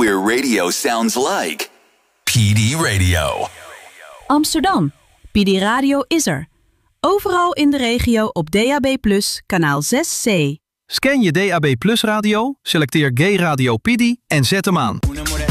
where radio sounds like. PD Radio. Amsterdam. PD Radio is er. Overal in de regio op DAB+, kanaal 6C. Scan je DAB+ radio, selecteer Gay Radio PD en zet hem aan.